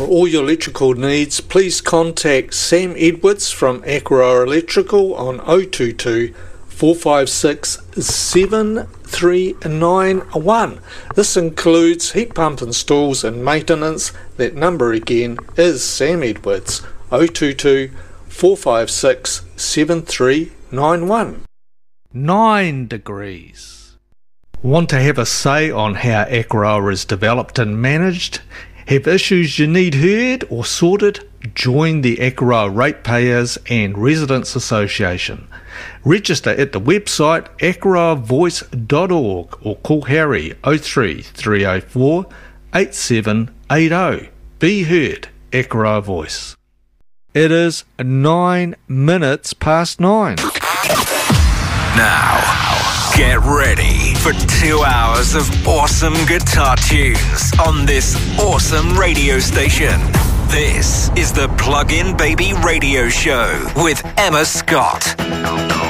For all your electrical needs, please contact Sam Edwards from Acro Electrical on 022 456 7391. This includes heat pump installs and maintenance. That number again is Sam Edwards, 022 456 7391. 9 degrees. Want to have a say on how Acroa is developed and managed? Have issues you need heard or sorted? Join the Acroa Ratepayers and Residents Association. Register at the website acroavoice.org or call Harry 03 304 8780. Be heard, Acroa Voice. It is 9 minutes past 9. Now, get ready for 2 hours of awesome guitar tunes on this awesome radio station. This is the Plug-in Baby Radio Show with Emma Scott.